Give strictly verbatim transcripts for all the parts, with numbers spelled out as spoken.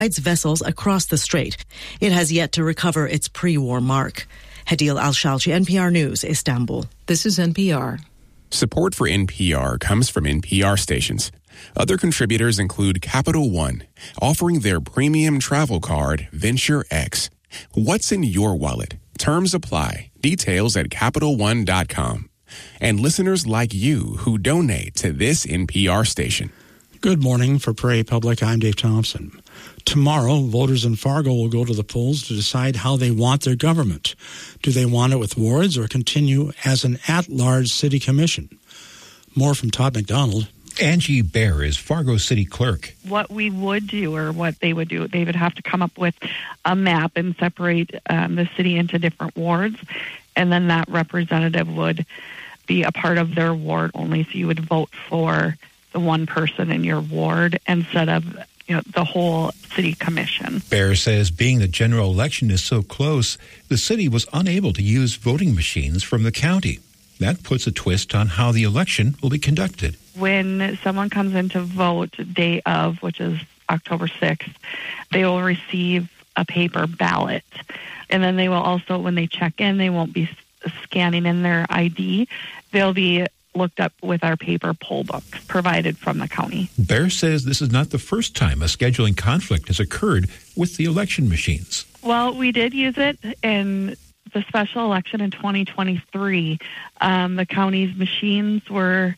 vessels across the strait. It has yet to recover its pre-war mark. Hadil Al-Shalchi, N P R News, Istanbul. This is N P R. Support for N P R comes from N P R stations. Other contributors include Capital One, offering their premium travel card, Venture X. What's in your wallet? Terms apply. Details at Capital One dot com. And listeners like you who donate to this N P R station. Good morning. For Prairie Public, I'm Dave Thompson. Tomorrow, voters in Fargo will go to the polls to decide how they want their government. Do they want it with wards or continue as an at-large city commission? More from Todd McDonald. Angie Baer is Fargo City Clerk. What we would do, or what they would do, they would have to come up with a map and separate um, the city into different wards, and then that representative would be a part of their ward only, so you would vote for the one person in your ward instead of, you know, the whole city commission. Baer says being the general election is so close, the city was unable to use voting machines from the county. That puts a twist on how the election will be conducted. When someone comes in to vote day of, which is October sixth, they will receive a paper ballot. And then they will also, when they check in, they won't be scanning in their I D. They'll be looked up with our paper poll books provided from the county. Baer says this is not the first time a scheduling conflict has occurred with the election machines. Well, we did use it in the special election in twenty twenty-three. Um, the county's machines were,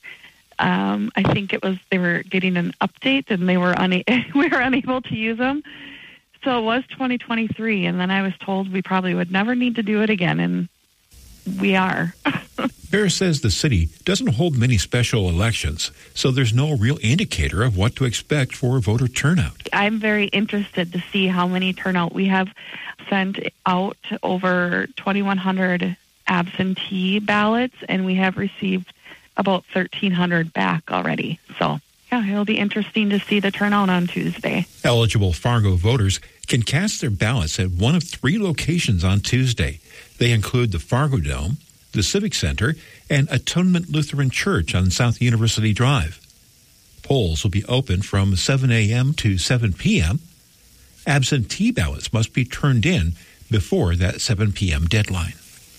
um, I think it was, they were getting an update and they were una- we were unable to use them. So it was twenty twenty-three, and then I was told we probably would never need to do it again, and we are. Baer says the city doesn't hold many special elections, so there's no real indicator of what to expect for voter turnout. I'm very interested to see how many turnout. We have sent out over twenty-one hundred absentee ballots, and we have received about thirteen hundred back already. So, yeah, it'll be interesting to see the turnout on Tuesday. Eligible Fargo voters can cast their ballots at one of three locations on Tuesday. They include the Fargo Dome, the Civic Center, and Atonement Lutheran Church on South University Drive. Polls will be open from seven a.m. to seven p.m. Absentee ballots must be turned in before that seven p.m. deadline.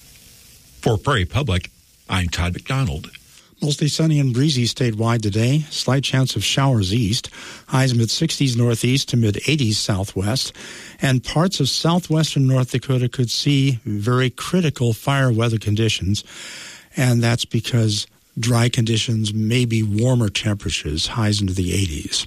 For Prairie Public, I'm Todd McDonald. Mostly sunny and breezy statewide today. Slight chance of showers east. Highs mid-sixties northeast to mid-eighties southwest. And parts of southwestern North Dakota could see very critical fire weather conditions. And that's because dry conditions may be warmer temperatures, highs into the eighties.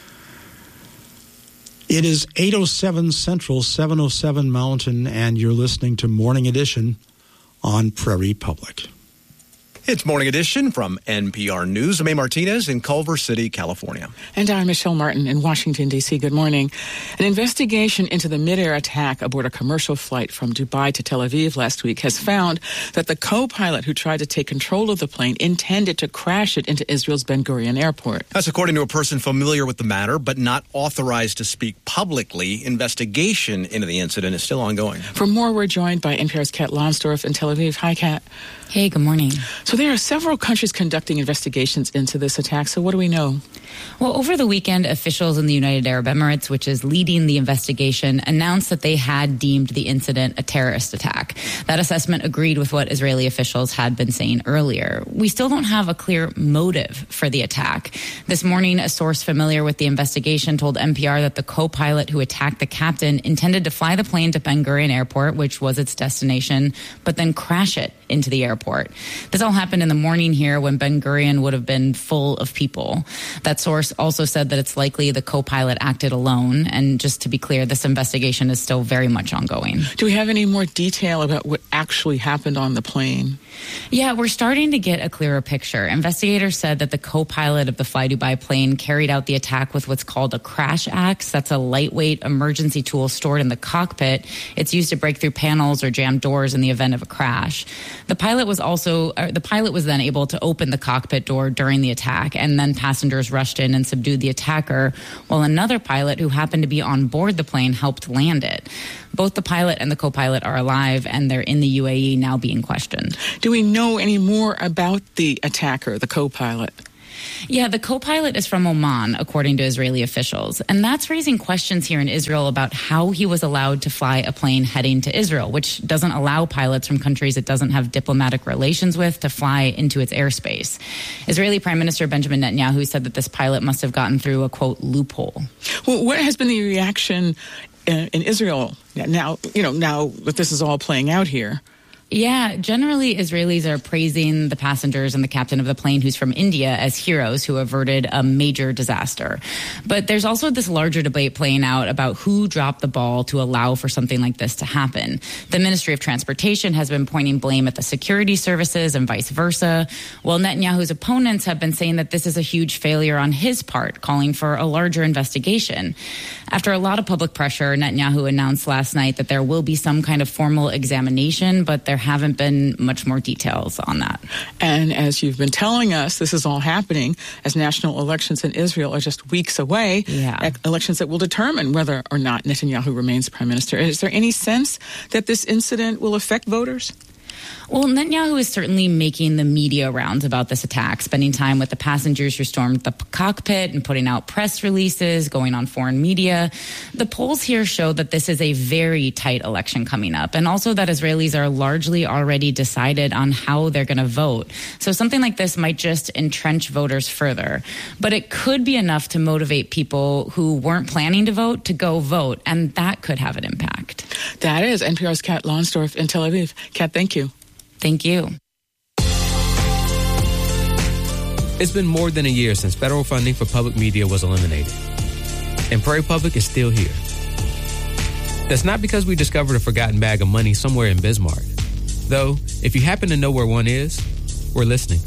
It is eight oh seven Central, seven oh seven Mountain, and you're listening to Morning Edition on Prairie Public. It's Morning Edition from N P R News. I'm A. Martinez in Culver City, California. And I'm Michelle Martin in Washington, D C. Good morning. An investigation into the midair attack aboard a commercial flight from Dubai to Tel Aviv last week has found that the co-pilot who tried to take control of the plane intended to crash it into Israel's Ben Gurion Airport. That's according to a person familiar with the matter, but not authorized to speak publicly. Investigation into the incident is still ongoing. For more, we're joined by N P R's Kat Lonsdorf in Tel Aviv. Hi, Kat. Hey, good morning. So there are several countries conducting investigations into this attack. So what do we know? Well, over the weekend, officials in the United Arab Emirates, which is leading the investigation, announced that they had deemed the incident a terrorist attack. That assessment agreed with what Israeli officials had been saying earlier. We still don't have a clear motive for the attack. This morning, a source familiar with the investigation told N P R that the co-pilot who attacked the captain intended to fly the plane to Ben Gurion Airport, which was its destination, but then crash it into the airport. This all happened in the morning here when Ben Gurion would have been full of people. That source also said that it's likely the co-pilot acted alone. And just to be clear, this investigation is still very much ongoing. Do we have any more detail about what actually happened on the plane? Yeah, we're starting to get a clearer picture. Investigators said that the co-pilot of the Fly Dubai plane carried out the attack with what's called a crash axe. That's a lightweight emergency tool stored in the cockpit. It's used to break through panels or jam doors in the event of a crash. The pilot was also, uh, the pilot was then able to open the cockpit door during the attack, and then passengers rushed in and subdued the attacker, while another pilot who happened to be on board the plane helped land it. Both the pilot and the co-pilot are alive, and they're in the U A E now being questioned. Do we know any more about the attacker, the co-pilot? Yeah, the co-pilot is from Oman, according to Israeli officials. And that's raising questions here in Israel about how he was allowed to fly a plane heading to Israel, which doesn't allow pilots from countries it doesn't have diplomatic relations with to fly into its airspace. Israeli Prime Minister Benjamin Netanyahu said that this pilot must have gotten through a, quote, loophole. Well, what has been the reaction in, in Israel now, you know, now that this is all playing out here? Yeah, generally Israelis are praising the passengers and the captain of the plane, who's from India, as heroes who averted a major disaster. But there's also this larger debate playing out about who dropped the ball to allow for something like this to happen. The Ministry of Transportation has been pointing blame at the security services and vice versa, while Netanyahu's opponents have been saying that this is a huge failure on his part, calling for a larger investigation. After a lot of public pressure, Netanyahu announced last night that there will be some kind of formal examination, but there haven't been much more details on that. And as you've been telling us, this is all happening as national elections in Israel are just weeks away. Yeah. Elections that will determine whether or not Netanyahu remains prime minister. Is there any sense that this incident will affect voters? Well, Netanyahu is certainly making the media rounds about this attack, spending time with the passengers who stormed the cockpit and putting out press releases, going on foreign media. The polls here show that this is a very tight election coming up, and also that Israelis are largely already decided on how they're going to vote. So something like this might just entrench voters further. But it could be enough to motivate people who weren't planning to vote to go vote, and that could have an impact. That is N P R's Kat Lonsdorf in Tel Aviv. Kat, thank you. Thank you. It's been more than a year since federal funding for public media was eliminated. And Prairie Public is still here. That's not because we discovered a forgotten bag of money somewhere in Bismarck. Though, if you happen to know where one is, we're listening.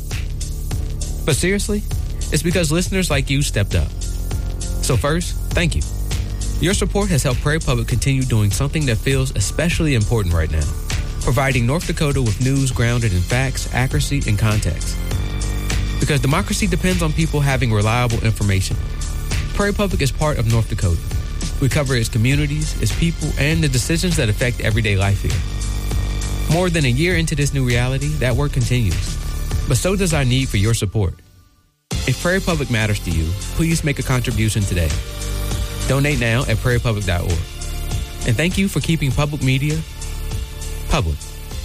But seriously, it's because listeners like you stepped up. So first, thank you. Your support has helped Prairie Public continue doing something that feels especially important right now. Providing North Dakota with news grounded in facts, accuracy, and context. Because democracy depends on people having reliable information. Prairie Public is part of North Dakota. We cover its communities, its people, and the decisions that affect everyday life here. More than a year into this new reality, that work continues. But so does our need for your support. If Prairie Public matters to you, please make a contribution today. Donate now at prairie public dot org. And thank you for keeping public media public.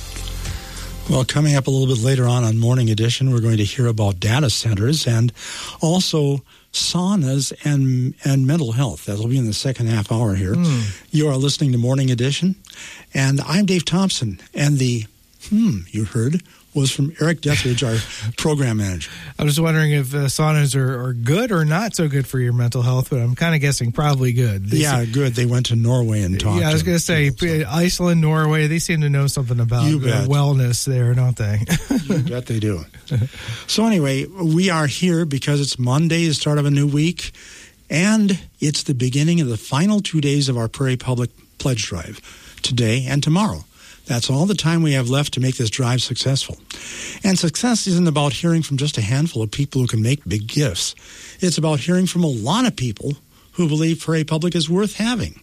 Well, coming up a little bit later on on Morning Edition, we're going to hear about data centers and also saunas and and mental health. That'll be in the second half hour here. Mm. You are listening to Morning Edition, and I'm Dave Thompson. And the hmm you heard was from Eric Dethridge, our program manager. I was wondering if uh, saunas are, are good or not so good for your mental health, but I'm kind of guessing probably good. They yeah, seem, good. They went to Norway and talked. Yeah, I was going to say, people, so. Iceland, Norway, they seem to know something about uh, wellness there, don't they? You bet they do. So anyway, we are here because it's Monday, the start of a new week, and it's the beginning of the final two days of our Prairie Public Pledge Drive, today and tomorrow. That's all the time we have left to make this drive successful. And success isn't about hearing from just a handful of people who can make big gifts. It's about hearing from a lot of people who believe Prairie Public is worth having.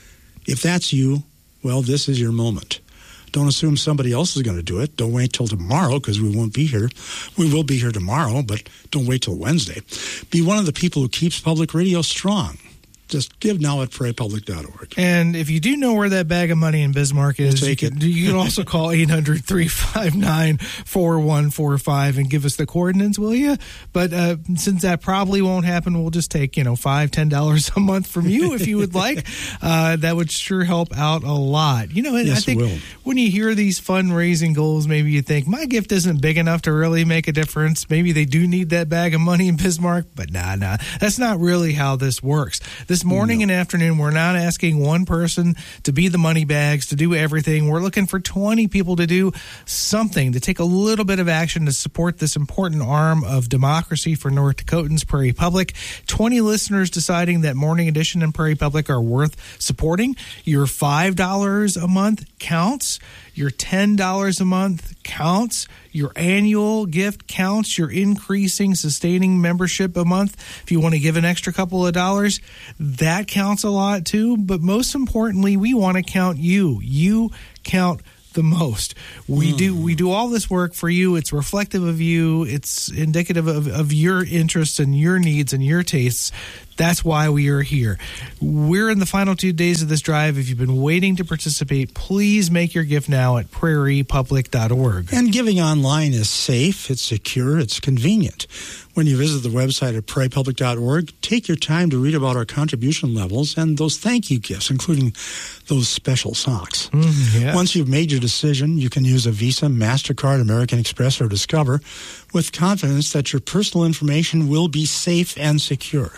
If that's you, well, this is your moment. Don't assume somebody else is going to do it. Don't wait till tomorrow because we won't be here. We will be here tomorrow, but don't wait till Wednesday. Be one of the people who keeps public radio strong. Just give now at prairie public dot org. And if you do know where that bag of money in Bismarck is, we'll take you, can, it. you can also call eight hundred, three five nine, four one four five and give us the coordinates, will you? But uh, since that probably won't happen, we'll just take, you know, five dollars, ten dollars a month from you if you would like. Uh, that would sure help out a lot. You know, and yes, I think it will. When you hear these fundraising goals, maybe you think, my gift isn't big enough to really make a difference. Maybe they do need that bag of money in Bismarck, but nah, nah. That's not really how this works. This morning no. and afternoon, we're not asking one person to be the money bags, to do everything. We're looking for twenty people to do something, to take a little bit of action to support this important arm of democracy for North Dakotans, Prairie Public. twenty listeners deciding that Morning Edition and Prairie Public are worth supporting. Your five dollars a month counts. Your ten dollars a month counts. Your annual gift counts. Your increasing, sustaining membership a month, if you want to give an extra couple of dollars, that counts a lot too. But most importantly, we want to count you. You count the most. We mm. do we do all this work for you. It's reflective of you. It's indicative of, of your interests and your needs and your tastes. That's why we are here. We're in the final two days of this drive. If you've been waiting to participate, please make your gift now at prairie public dot org. And giving online is safe, it's secure, it's convenient. When you visit the website at prairie public dot org, take your time to read about our contribution levels and those thank you gifts, including those special socks. Mm, yeah. Once you've made your decision, you can use a Visa, MasterCard, American Express, or Discover with confidence that your personal information will be safe and secure.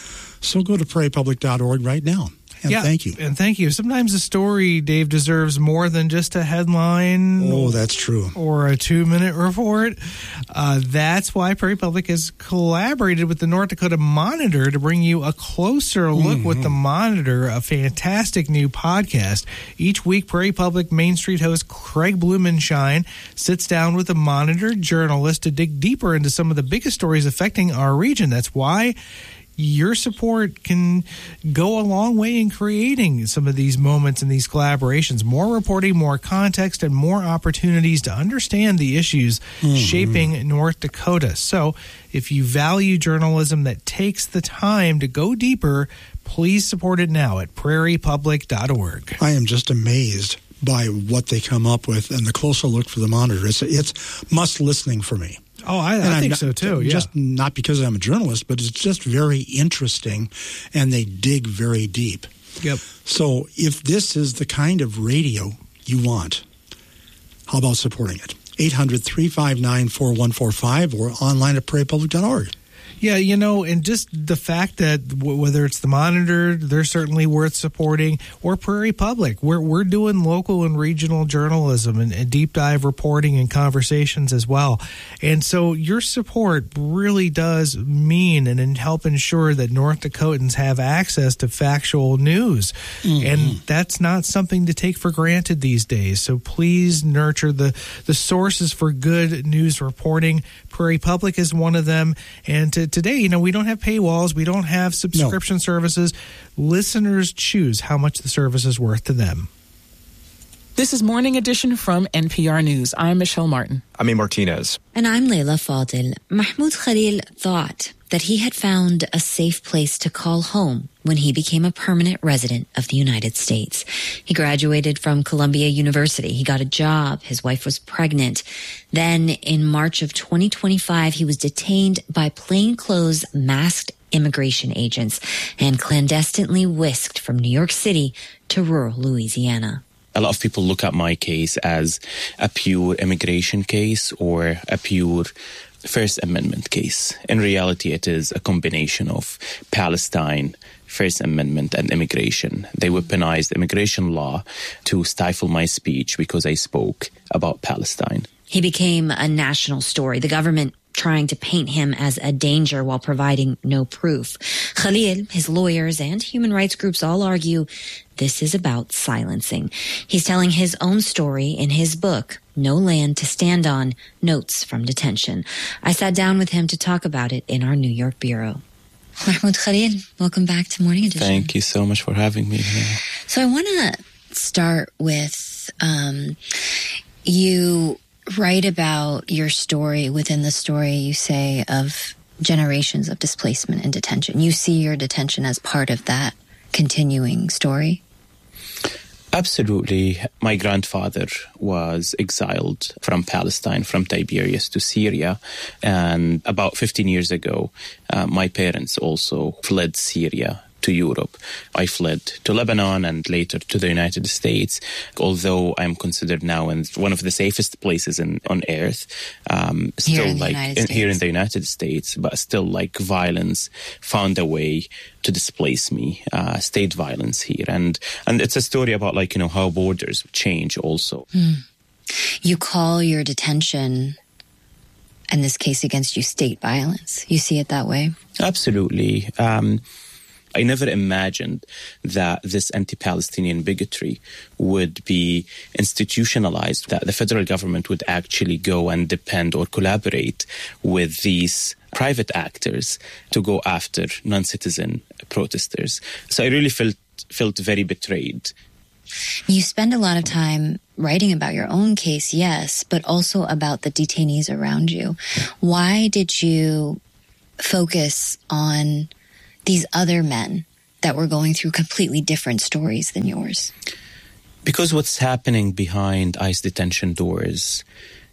So go to prairie public dot org right now. And yeah, thank you. And thank you. Sometimes a story, Dave, deserves more than just a headline. Oh, that's true. Or a two-minute report. Uh, that's why Prairie Public has collaborated with the North Dakota Monitor to bring you a closer look mm-hmm. with the Monitor, a fantastic new podcast. Each week, Prairie Public Main Street host Craig Blumenshine sits down with a Monitor journalist to dig deeper into some of the biggest stories affecting our region. That's why your support can go a long way in creating some of these moments and these collaborations. More reporting, more context, and more opportunities to understand the issues mm-hmm. shaping North Dakota. So if you value journalism that takes the time to go deeper, please support it now at prairie public dot org. I am just amazed by what they come up with and the closer look for the Monitor. It's, it's must listening for me. Oh, I, I think not, so, too, yeah. Just not because I'm a journalist, but it's just very interesting, and they dig very deep. Yep. So if this is the kind of radio you want, how about supporting it? eight hundred, three five nine, four one four five or online at prairie public dot org. Yeah, you know, and just the fact that w- whether it's the Monitor, they're certainly worth supporting, or Prairie Public, we're, we're doing local and regional journalism and, and deep dive reporting and conversations as well. And so your support really does mean and, and help ensure that North Dakotans have access to factual news. Mm-hmm. And that's not something to take for granted these days. So please nurture the, the sources for good news reporting. Prairie Public is one of them. And to today, you know, we don't have paywalls. We don't have subscription no. services. Listeners choose how much the service is worth to them. This is Morning Edition from N P R News. I'm Michelle Martin. I'm A. Martinez. And I'm Layla Fadil. Mahmoud Khalil thought that he had found a safe place to call home when he became a permanent resident of the United States. He graduated from Columbia University. He got a job. His wife was pregnant. Then in March of twenty twenty-five, he was detained by plainclothes masked immigration agents and clandestinely whisked from New York City to rural Louisiana. A lot of people look at my case as a pure immigration case or a pure First Amendment case. In reality, it is a combination of Palestine, First Amendment, and immigration. They weaponized immigration law to stifle my speech because I spoke about Palestine. He became a national story. The government trying to paint him as a danger while providing no proof. Khalil, his lawyers, and human rights groups all argue this is about silencing. He's telling his own story in his book, No Land to Stand On, Notes from Detention. I sat down with him to talk about it in our New York bureau. Mahmoud Khalil, welcome back to Morning Edition. Thank you so much for having me here. So I want to start with um, you write about your story. Within the story, you say of generations of displacement and detention. You see your detention as part of that continuing story? Absolutely. My grandfather was exiled from Palestine, from Tiberias to Syria. And about fifteen years ago, uh, my parents also fled Syria to Europe. I fled to Lebanon and later to the United States, although I'm considered now in one of the safest places in, on earth. Um, still here in like in, here in the United States, but still like violence found a way to displace me, uh, state violence here. And, and it's a story about like, you know, how borders change also. Hmm. You call your detention, in this case against you, state violence. You see it that way? Absolutely. Um, I never imagined that this anti-Palestinian bigotry would be institutionalized, that the federal government would actually go and depend or collaborate with these private actors to go after non-citizen protesters. So I really felt felt very betrayed You spend a lot of time writing about your own case, yes, but also about the detainees around you. Why did you focus on these other men that were going through completely different stories than yours? Because what's happening behind ICE detention doors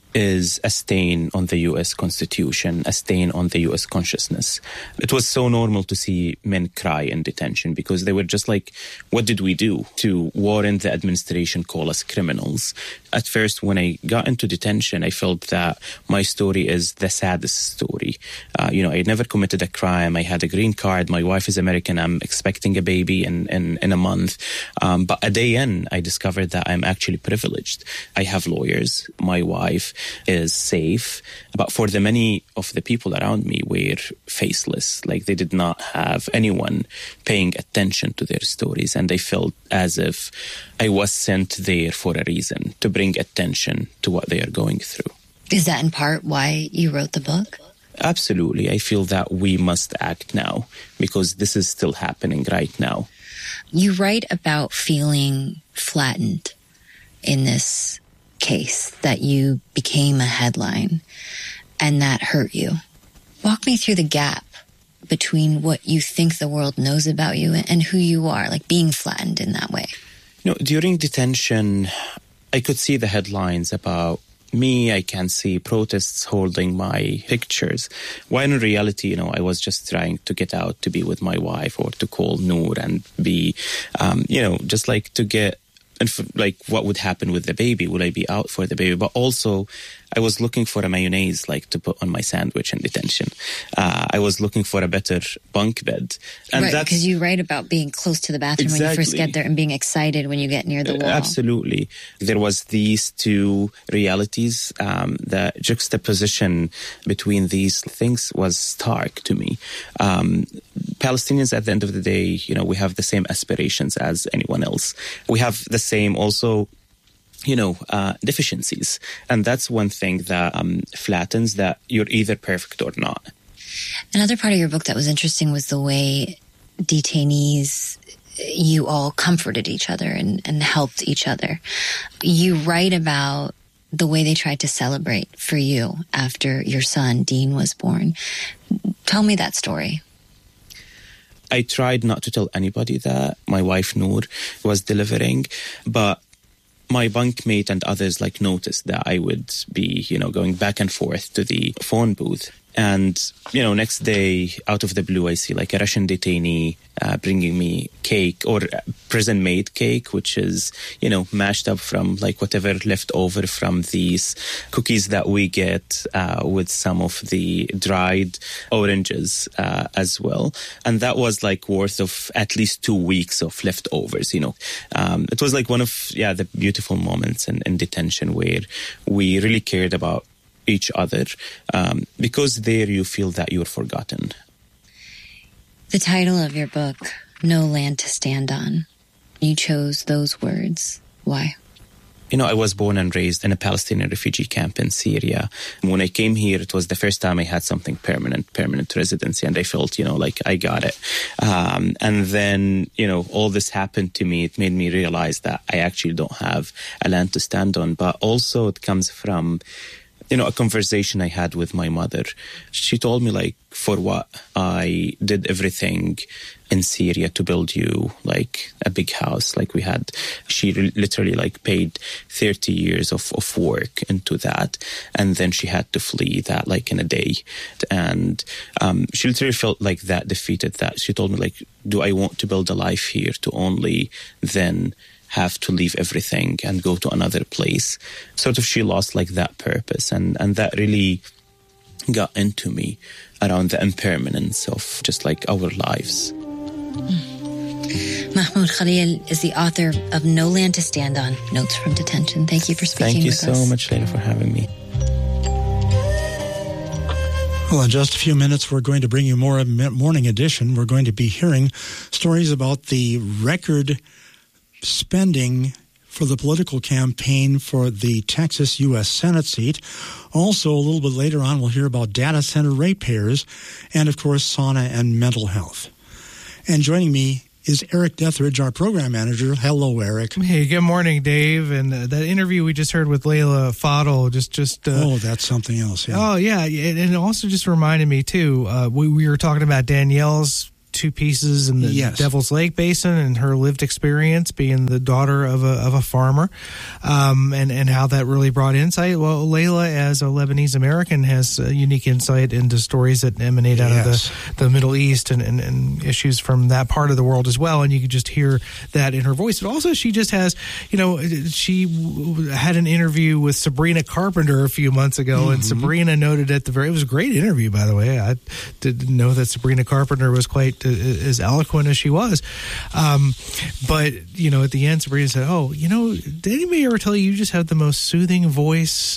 is a stain on the U S Constitution, a stain on the U S consciousness. It was so normal to see men cry in detention because they were just like, what did we do to warrant the administration call us criminals? At first, when I got into detention, I felt that my story is the saddest story. Uh, you know, I never committed a crime. I had a green card. My wife is American. I'm expecting a baby in, in, in a month. Um, but a day in, I discovered that I'm actually privileged. I have lawyers. My wife is safe. But for the many of the people around me were faceless. Like they did not have anyone paying attention to their stories. And I felt as if I was sent there for a reason, to bring attention to what they are going through. Is that in part why you wrote the book? Absolutely. I feel that we must act now because this is still happening right now. You write about feeling flattened in this case, that you became a headline and that hurt you. Walk me through the gap between what you think the world knows about you and who you are, like being flattened in that way. You know, during detention, I could see the headlines about me. I can see protests holding my pictures. While in reality, you know, I was just trying to get out to be with my wife or to call Noor and be, um, you know, just like to get, and for, like what would happen with the baby? Would I be out for the baby? But also, I was looking for a mayonnaise like to put on my sandwich in detention. Uh, I was looking for a better bunk bed. And right, because you write about being close to the bathroom exactly. when you first get there and being excited when you get near the wall. Absolutely. There was these two realities. Um, the juxtaposition between these things was stark to me. Um, Palestinians, at the end of the day, you know, we have the same aspirations as anyone else. We have the same also you know, uh, deficiencies. And that's one thing that um, flattens that you're either perfect or not. Another part of your book that was interesting was the way detainees, you all comforted each other and, and helped each other. You write about the way they tried to celebrate for you after your son, Dean, was born. Tell me that story. I tried not to tell anybody that my wife, Noor, was delivering, but my bunkmate and others like noticed that I would be, you know, going back and forth to the phone booth. And, you know, next day, out of the blue, I see like a Russian detainee uh, bringing me cake or prison-made cake, which is, you know, mashed up from like whatever left over from these cookies that we get uh, with some of the dried oranges uh, as well. And that was like worth of at least two weeks of leftovers, you know. Um, it was like one of, yeah, the beautiful moments in, in detention where we really cared about each other, um, because there you feel that you're forgotten. The title of your book, No Land to Stand On, you chose those words. Why? You know, I was born and raised in a Palestinian refugee camp in Syria. When I came here, it was the first time I had something permanent, permanent residency, and I felt, you know, like I got it. Um, and then, you know, all this happened to me. It made me realize that I actually don't have a land to stand on, but also it comes from, you know, a conversation I had with my mother. She told me, like, for what? I did everything in Syria to build you, like, a big house like we had. She re- literally, like, paid thirty years of, of work into that. And then she had to flee that, like, in a day. And um, she literally felt like that defeated that. She told me, like, do I want to build a life here to only then have to leave everything and go to another place? Sort of she lost like that purpose, and, and that really got into me around the impermanence of just like our lives. Mm. Mahmoud Khalil is the author of No Land to Stand On, Notes from Detention. Thank you for speaking with us. Thank you so much, Layla, for having me. Well, in just a few minutes, we're going to bring you more Morning Edition. We're going to be hearing stories about the record spending for the political campaign for the Texas U S Senate seat. Also, a little bit later on, we'll hear about data center ratepayers and, of course, sauna and mental health. And joining me is Eric Deathridge, our program manager. Hello, Eric. Hey, good morning, Dave. And uh, that interview we just heard with Layla Fadel just... just uh, oh, that's something else, yeah. Oh, yeah. And it also just reminded me, too, uh, we, we were talking about Danielle's two pieces in the yes. Devil's Lake Basin and her lived experience being the daughter of a of a farmer, um, and, and how that really brought insight. Well, Layla, as a Lebanese American, has a unique insight into stories that emanate out yes. of the, the Middle East and, and, and issues from that part of the world as well. And you could just hear that in her voice. But also she just has, you know, she had an interview with Sabrina Carpenter a few months ago, mm-hmm. and Sabrina noted at the very, it was a great interview, by the way. I didn't know that Sabrina Carpenter was quite as eloquent as she was, um, but you know, at the end, Sabrina said, "Oh, you know, did anybody ever tell you you just have the most soothing voice?"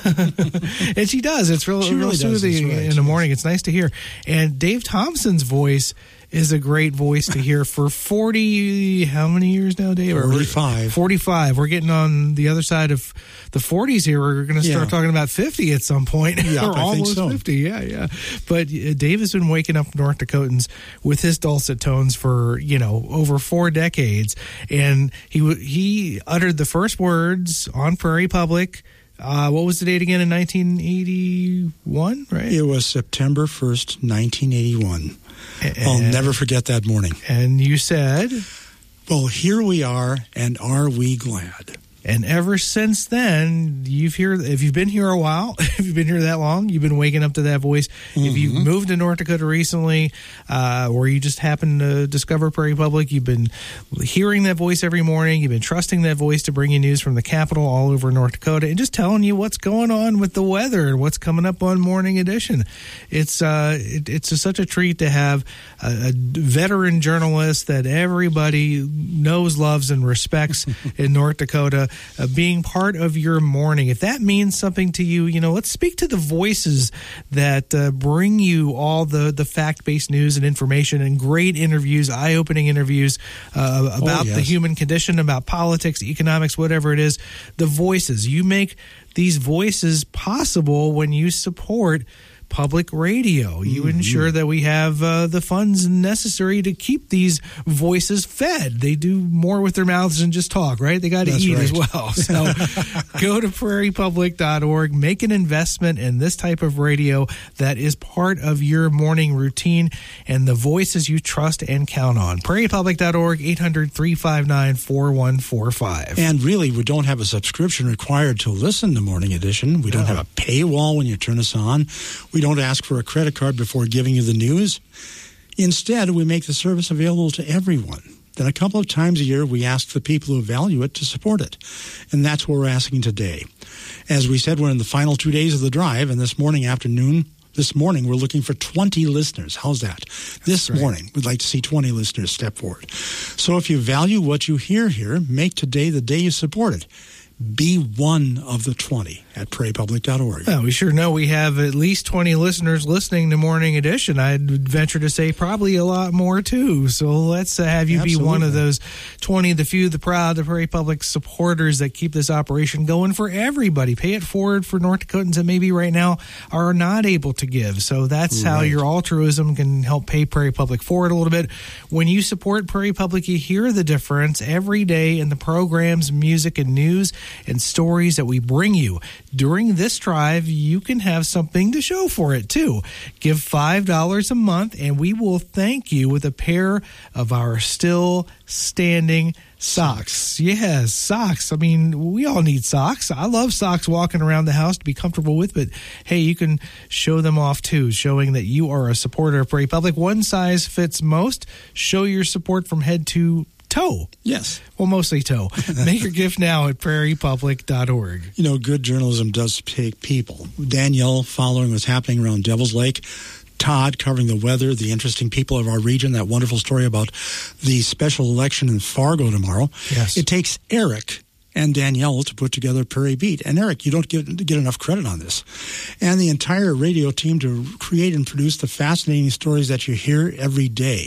And she does. It's real, she real really soothing right. in the morning. It's nice to hear. And Dave Thompson's voice is a great voice to hear for forty, how many years now, Dave? forty-five. forty-five. We're getting on the other side of the forties here. We're going to start yeah. talking about fifty at some point. Yeah, or I almost think so. fifty. Yeah, yeah. But uh, Dave has been waking up North Dakotans with his dulcet tones for, you know, over four decades. And he he uttered the first words on Prairie Public. Uh, what was the date again in nineteen eighty-one, right? It was September first, nineteen eighty-one. And, I'll never forget that morning. And you said, well, here we are, and are we glad? And ever since then, you've here. If you've been here a while, if you've been here that long, you've been waking up to that voice. Mm-hmm. If you've moved to North Dakota recently, uh, or you just happen to discover Prairie Public, you've been hearing that voice every morning. You've been trusting that voice to bring you news from the capital all over North Dakota, and just telling you what's going on with the weather and what's coming up on Morning Edition. It's uh, it, it's a, such a treat to have a, a veteran journalist that everybody knows, loves, and respects in North Dakota. Uh, being part of your morning. If that means something to you, you know, let's speak to the voices that uh, bring you all the, the fact-based news and information and great interviews, eye-opening interviews uh, about oh, yes. the human condition, about politics, economics, whatever it is. The voices. You make these voices possible when you support public radio. You mm-hmm. ensure that we have uh, the funds necessary to keep these voices fed. They do more with their mouths than just talk, right? They got to eat right. as well. So go to prairie public dot org, make an investment in this type of radio that is part of your morning routine and the voices you trust and count on. prairie public dot org, eight hundred, three five nine, four one four five. And really, we don't have a subscription required to listen to Morning Edition. We don't no. have a paywall when you turn us on. We don't ask for a credit card before giving you the news. Instead, we make the service available to everyone. Then a couple of times a year, we ask the people who value it to support it. And that's what we're asking today. As we said, we're in the final two days of the drive, and this morning afternoon, this morning, we're looking for twenty listeners. How's that? That's this right. morning, we'd like to see twenty listeners step forward. So if you value what you hear here, make today the day you support it. Be one of the twenty at prairie public dot org. Well, we sure know we have at least twenty listeners listening to Morning Edition. I'd venture to say probably a lot more, too. So let's uh, have you Absolutely. be one of those twenty, the few, the proud, the Prairie Public supporters that keep this operation going for everybody. Pay it forward for North Dakotans that maybe right now are not able to give. So that's right. how your altruism can help pay Prairie Public forward a little bit. When you support Prairie Public, you hear the difference every day in the programs, music, and news and stories that we bring you. During this drive, you can have something to show for it, too. Give five dollars a month, and we will thank you with a pair of our still standing socks. Yes, socks. I mean, we all need socks. I love socks walking around the house to be comfortable with, but hey, you can show them off, too, showing that you are a supporter of Prairie Public. One size fits most. Show your support from head to toe. Yes. Well, mostly toe. Make your gift now at prairie public dot org. You know, good journalism does take people. Danielle following what's happening around Devil's Lake. Todd covering the weather, the interesting people of our region, that wonderful story about the special election in Fargo tomorrow. Yes. It takes Eric and Danielle to put together Prairie Beat. And Eric, you don't get, get enough credit on this. And the entire radio team to create and produce the fascinating stories that you hear every day.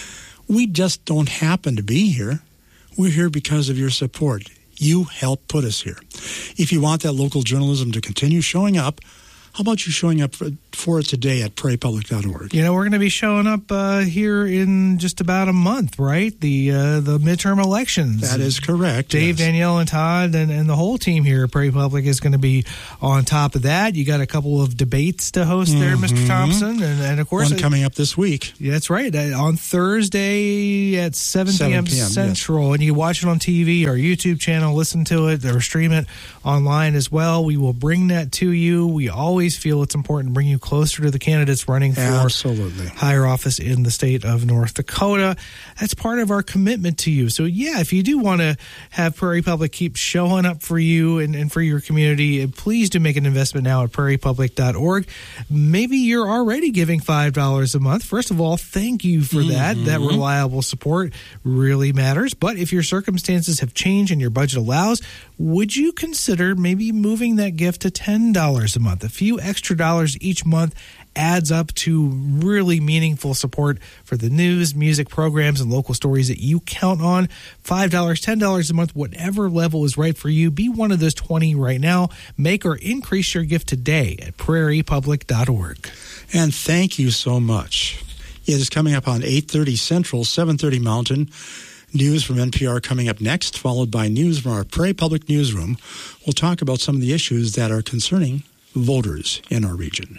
We just don't happen to be here. We're here because of your support. You help put us here. If you want that local journalism to continue showing up, How about you showing up for, for it today at prairie public dot org? You know, we're going to be showing up uh, here in just about a month, right? The uh, the midterm elections. That is correct. Dave, yes. Danielle, and Todd, and, and the whole team here at Prairie Public is going to be on top of that. You got a couple of debates to host mm-hmm. there, Mister Thompson, and, and of course, one coming up this week. Yeah, that's right. On Thursday at seven p.m. Central, yes. And you watch it on T V, our YouTube channel, listen to it, or stream it online as well. We will bring that to you. We always feel it's important to bring you closer to the candidates running for Absolutely. higher office in the state of North Dakota. That's part of our commitment to you. So, yeah, if you do want to have Prairie Public keep showing up for you and, and for your community, please do make an investment now at prairie public dot org. Maybe you're already giving five dollars a month. First of all, thank you for mm-hmm. that. That reliable support really matters. But if your circumstances have changed and your budget allows, would you consider maybe moving that gift to ten dollars a month? A few extra dollars each month adds up to really meaningful support for the news, music, programs, and local stories that you count on. five dollars, ten dollars a month, whatever level is right for you. Be one of those twenty right now. Make or increase your gift today at prairie public dot org. And thank you so much. It is coming up on eight thirty Central, seven thirty Mountain. News from N P R coming up next, followed by news from our Prairie Public Newsroom. We'll talk about some of the issues that are concerning voters in our region.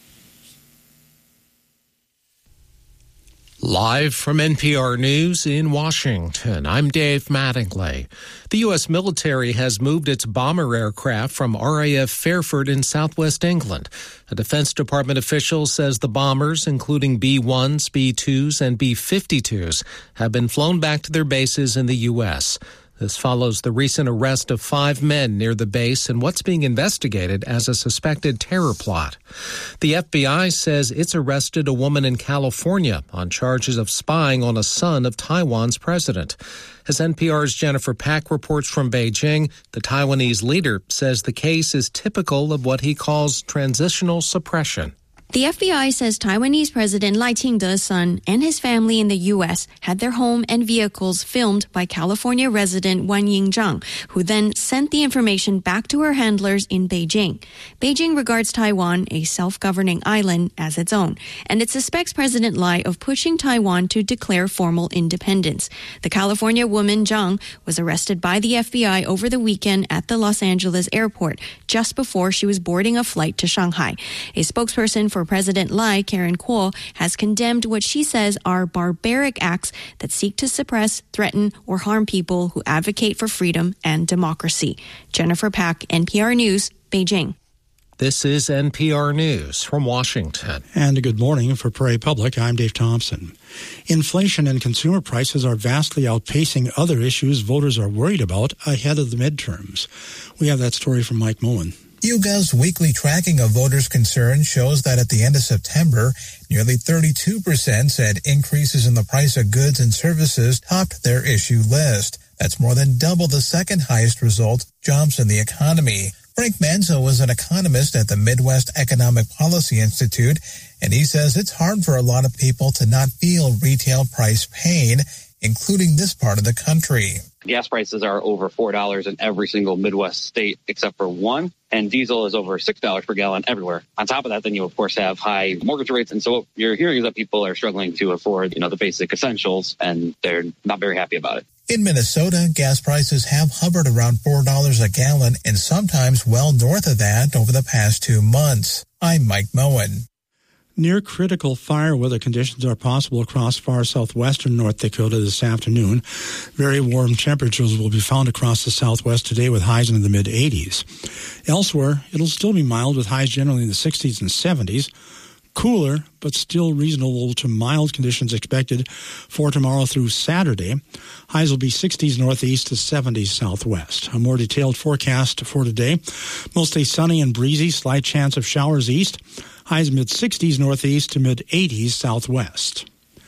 Live from N P R News in Washington, I'm Dave Mattingly. The U S military has moved its bomber aircraft from R A F Fairford in southwest England. A Defense Department official says the bombers, including B ones, B twos, and B fifty-twos, have been flown back to their bases in the U S This follows the recent arrest of five men near the base in what's being investigated as a suspected terror plot. The F B I says it's arrested a woman in California on charges of spying on a son of Taiwan's president. As N P R's Jennifer Pack reports from Beijing, the Taiwanese leader says the case is typical of what he calls transitional suppression. The F B I says Taiwanese President Lai Ching-te's son and his family in the U S had their home and vehicles filmed by California resident Wan Ying-zhang, who then sent the information back to her handlers in Beijing. Beijing regards Taiwan, a self-governing island, as its own, and it suspects President Lai of pushing Taiwan to declare formal independence. The California woman Zhang was arrested by the F B I over the weekend at the Los Angeles airport, just before she was boarding a flight to Shanghai. A spokesperson for President Lai, Karen Kuo, has condemned what she says are barbaric acts that seek to suppress, threaten, or harm people who advocate for freedom and democracy. Jennifer Pack, N P R News, Beijing. This is N P R News from Washington. And a good morning for Prairie Public. I'm Dave Thompson. Inflation and consumer prices are vastly outpacing other issues voters are worried about ahead of the midterms. We have that story from Mike Moen. YouGov's weekly tracking of voters' concerns shows that at the end of September, nearly thirty-two percent said increases in the price of goods and services topped their issue list. That's more than double the second highest result, jumps in the economy. Frank Manzo is an economist at the Midwest Economic Policy Institute, and he says it's hard for a lot of people to not feel retail price pain, including this part of the country. Gas prices are over four dollars in every single Midwest state except for one, and diesel is over six dollars per gallon everywhere. On top of that, then you, of course, have high mortgage rates, and so what you're hearing is that people are struggling to afford, you know, the basic essentials, and they're not very happy about it. In Minnesota, gas prices have hovered around four dollars a gallon and sometimes well north of that over the past two months. I'm Mike Moen. Near critical fire weather conditions are possible across far southwestern North Dakota this afternoon. Very warm temperatures will be found across the southwest today with highs in the mid eighties. Elsewhere, it'll still be mild with highs generally in the sixties and seventies. Cooler, but still reasonable to mild conditions expected for tomorrow through Saturday. Highs will be sixties northeast to seventies southwest. A more detailed forecast for today. Mostly sunny and breezy, slight chance of showers east. Highs mid-sixties northeast to mid-eighties southwest.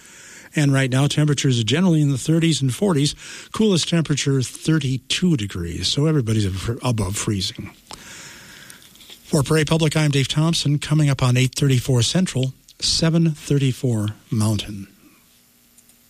And right now, temperatures are generally in the thirties and forties. Coolest temperature, thirty-two degrees. So everybody's above freezing. For Prairie Public, I'm Dave Thompson. Coming up on eight thirty-four Central, seven thirty-four Mountain.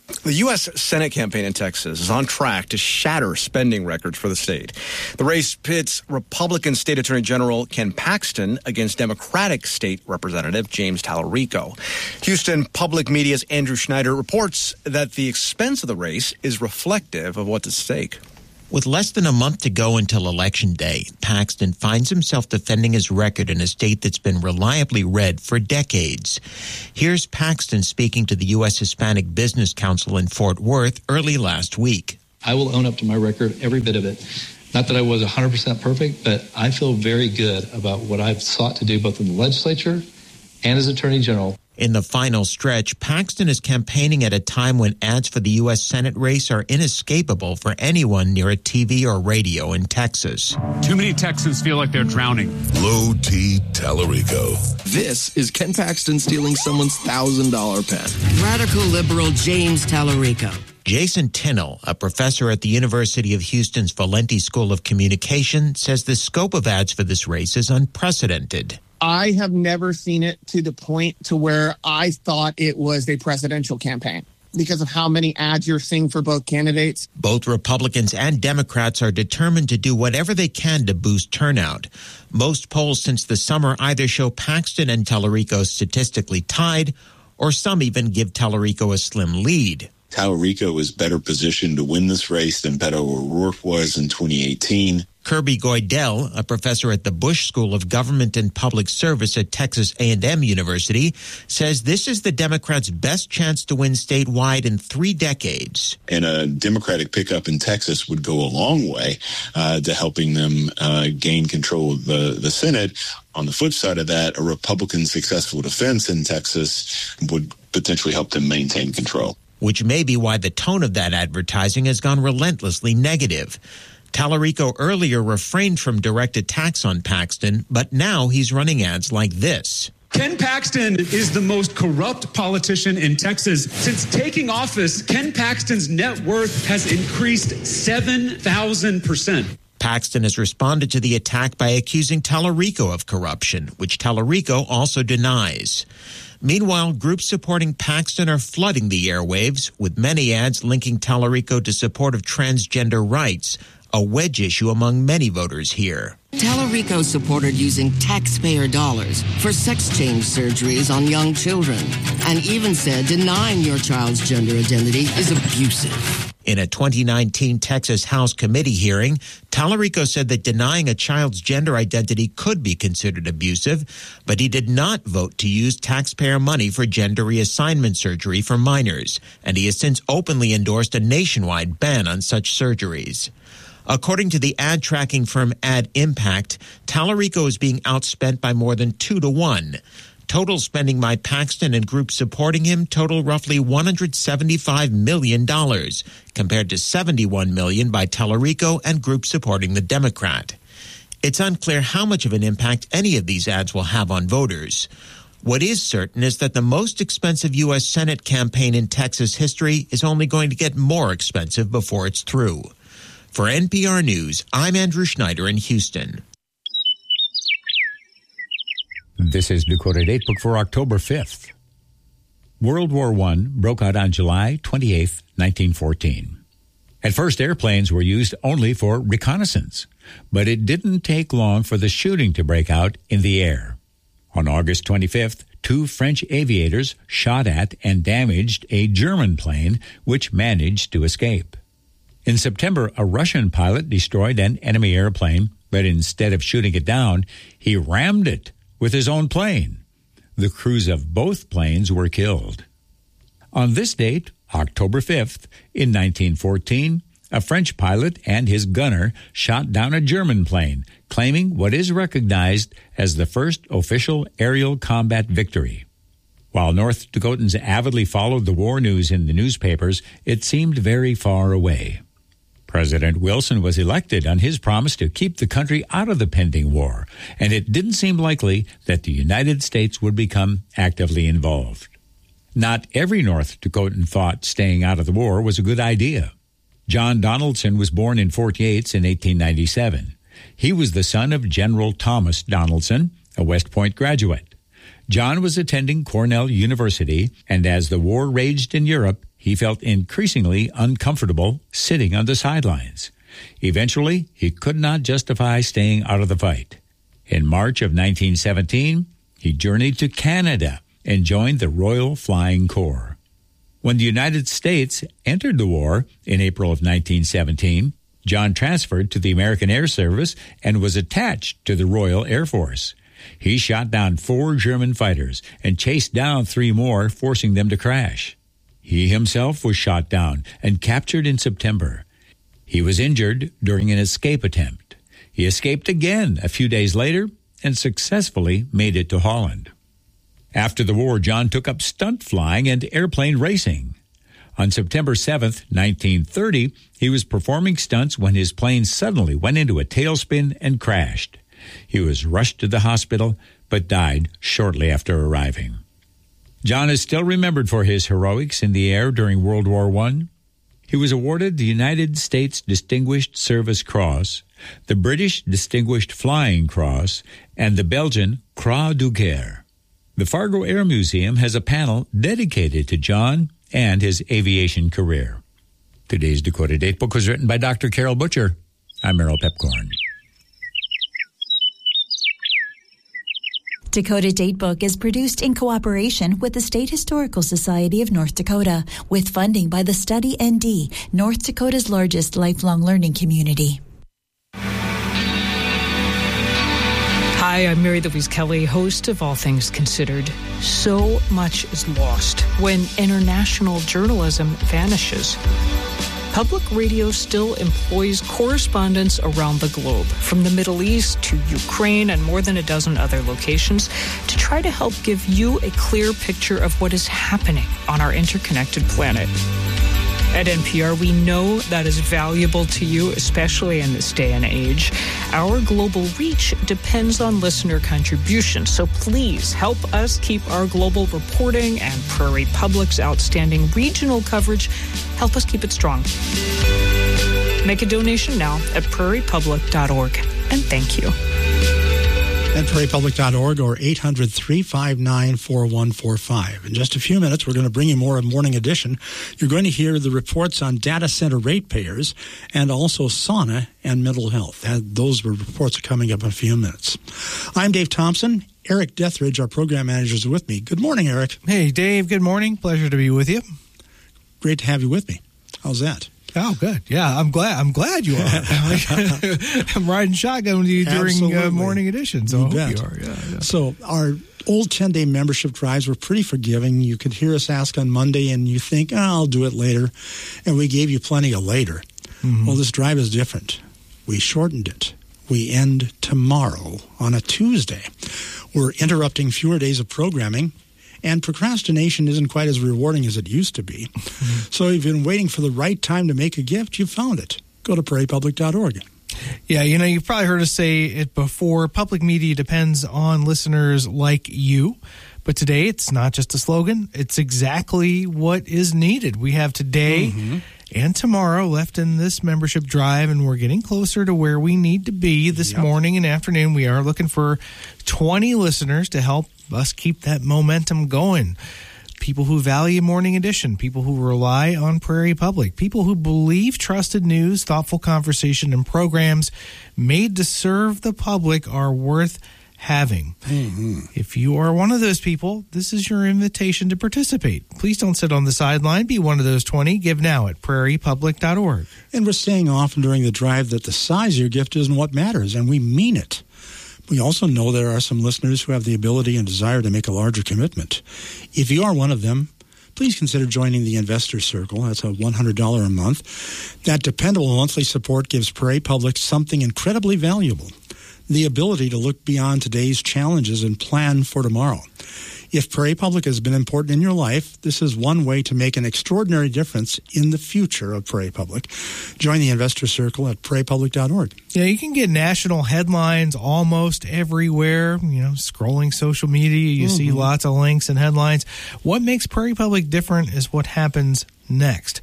The U S Senate campaign in Texas is on track to shatter spending records for the state. The race pits Republican State Attorney General Ken Paxton against Democratic State Representative James Tallarico. Houston Public Media's Andrew Schneider reports that the expense of the race is reflective of what's at stake. With less than a month to go until Election Day, Paxton finds himself defending his record in a state that's been reliably red for decades. Here's Paxton speaking to the U S Hispanic Business Council in Fort Worth early last week. I will own up to my record, every bit of it. Not that I was one hundred percent perfect, but I feel very good about what I've sought to do both in the legislature and as Attorney General. In the final stretch, Paxton is campaigning at a time when ads for the U S Senate race are inescapable for anyone near a T V or radio in Texas. Too many Texans feel like they're drowning. Low T Tallarico. This is Ken Paxton stealing someone's one thousand dollars pen. Radical liberal James Tallarico. Jason Tinnell, a professor at the University of Houston's Valenti School of Communication, says the scope of ads for this race is unprecedented. I have never seen it to the point to where I thought it was a presidential campaign because of how many ads you're seeing for both candidates. Both Republicans and Democrats are determined to do whatever they can to boost turnout. Most polls since the summer either show Paxton and Tallarico statistically tied, or some even give Tallarico a slim lead. Tallarico is better positioned to win this race than Beto O'Rourke was in twenty eighteen. Kirby Goydell, a professor at the Bush School of Government and Public Service at Texas A and M University, says this is the Democrats' best chance to win statewide in three decades. And a Democratic pickup in Texas would go a long way uh, to helping them uh, gain control of the, the Senate. On the flip side of that, a Republican successful defense in Texas would potentially help them maintain control. Which may be why the tone of that advertising has gone relentlessly negative. Tallarico earlier refrained from direct attacks on Paxton, but now he's running ads like this. Ken Paxton is the most corrupt politician in Texas. Since taking office, Ken Paxton's net worth has increased seven thousand percent. Paxton has responded to the attack by accusing Tallarico of corruption, which Tallarico also denies. Meanwhile, groups supporting Paxton are flooding the airwaves, with many ads linking Tallarico to support of transgender rights, a wedge issue among many voters here. Tallarico supported using taxpayer dollars for sex change surgeries on young children, and even said denying your child's gender identity is abusive. In a twenty nineteen Texas House committee hearing, Tallarico said that denying a child's gender identity could be considered abusive, but he did not vote to use taxpayer money for gender reassignment surgery for minors, and he has since openly endorsed a nationwide ban on such surgeries. According to the ad tracking firm Ad Impact, Tallarico is being outspent by more than two to one. Total spending by Paxton and groups supporting him total roughly one hundred seventy-five million dollars, compared to seventy-one million dollars by Tallarico and groups supporting the Democrat. It's unclear how much of an impact any of these ads will have on voters. What is certain is that the most expensive U S Senate campaign in Texas history is only going to get more expensive before it's through. For N P R News, I'm Andrew Schneider in Houston. This is Dakota Datebook for October fifth. World War One broke out on July twenty-eighth, nineteen fourteen. At first, airplanes were used only for reconnaissance, but it didn't take long for the shooting to break out in the air. On August twenty-fifth, two French aviators shot at and damaged a German plane, which managed to escape. In September, a Russian pilot destroyed an enemy airplane, but instead of shooting it down, he rammed it with his own plane. The crews of both planes were killed. On this date, October fifth, in nineteen fourteen, a French pilot and his gunner shot down a German plane, claiming what is recognized as the first official aerial combat victory. While North Dakotans avidly followed the war news in the newspapers, it seemed very far away. President Wilson was elected on his promise to keep the country out of the pending war, and it didn't seem likely that the United States would become actively involved. Not every North Dakotan thought staying out of the war was a good idea. John Donaldson was born in Fort Yates in eighteen ninety-seven. He was the son of General Thomas Donaldson, a West Point graduate. John was attending Cornell University, and as the war raged in Europe, he felt increasingly uncomfortable sitting on the sidelines. Eventually, he could not justify staying out of the fight. In March of nineteen seventeen, he journeyed to Canada and joined the Royal Flying Corps. When the United States entered the war in April of nineteen seventeen, John transferred to the American Air Service and was attached to the Royal Air Force. He shot down four German fighters and chased down three more, forcing them to crash. He himself was shot down and captured in September. He was injured during an escape attempt. He escaped again a few days later and successfully made it to Holland. After the war, John took up stunt flying and airplane racing. On September seventh, nineteen thirty, he was performing stunts when his plane suddenly went into a tailspin and crashed. He was rushed to the hospital, but died shortly after arriving. John is still remembered for his heroics in the air during World War One. He was awarded the United States Distinguished Service Cross, the British Distinguished Flying Cross, and the Belgian Croix de Guerre. The Fargo Air Museum has a panel dedicated to John and his aviation career. Today's Dakota Datebook was written by Doctor Carol Butcher. I'm Merrill Pepcorn. Dakota Datebook is produced in cooperation with the State Historical Society of North Dakota, with funding by the Study N D, North Dakota's largest lifelong learning community. Hi, I'm Mary Louise Kelly, host of All Things Considered. So much is lost when international journalism vanishes. Public radio still employs correspondents around the globe, from the Middle East to Ukraine and more than a dozen other locations, to try to help give you a clear picture of what is happening on our interconnected planet. At N P R, we know that is valuable to you, especially in this day and age. Our global reach depends on listener contributions, so please help us keep our global reporting and Prairie Public's outstanding regional coverage. Help us keep it strong. Make a donation now at prairie public dot org, and thank you. At prairie public dot org or eight hundred, three five nine, four one four five. In just a few minutes, we're going to bring you more of Morning Edition. You're going to hear the reports on data center ratepayers and also sauna and mental health. And those reports are coming up in a few minutes. I'm Dave Thompson. Eric Dethridge, our program manager, is with me. Good morning, Eric. Hey, Dave. Good morning. Pleasure to be with you. Great to have you with me. How's that? Oh, good. Yeah, I'm glad. I'm glad you are. I'm riding shotgun with you during uh, Morning Edition. So you I hope bet. you are. Yeah, yeah. So our old ten-day membership drives were pretty forgiving. You could hear us ask on Monday, and you think, oh, I'll do it later. And we gave you plenty of later. Mm-hmm. Well, this drive is different. We shortened it. We end tomorrow on a Tuesday. We're interrupting fewer days of programming. And procrastination isn't quite as rewarding as it used to be. Mm-hmm. So if you've been waiting for the right time to make a gift, you found it. Go to prairie public dot org. Yeah, you know, you've probably heard us say it before. Public media depends on listeners like you. But today, it's not just a slogan. It's exactly what is needed. We have today mm-hmm. and tomorrow left in this membership drive, and we're getting closer to where we need to be this yep. morning and afternoon. We are looking for twenty listeners to help us keep that momentum going. People who value Morning Edition, people who rely on Prairie Public, people who believe trusted news, thoughtful conversation, and programs made to serve the public are worth having. Mm-hmm. If you are one of those people, this is your invitation to participate. Please don't sit on the sideline. Be one of those twenty. Give now at prairie public dot org. And we're saying often during the drive that the size of your gift isn't what matters, and we mean it. We also know there are some listeners who have the ability and desire to make a larger commitment. If you are one of them, please consider joining the Investor Circle. That's a one hundred dollars a month. That dependable monthly support gives Prairie Public something incredibly valuable, the ability to look beyond today's challenges and plan for tomorrow. If Prairie Public has been important in your life, this is one way to make an extraordinary difference in the future of Prairie Public. Join the Investor Circle at prairie public dot org. Yeah, you can get national headlines almost everywhere. You know, scrolling social media, you mm-hmm. see lots of links and headlines. What makes Prairie Public different is what happens next.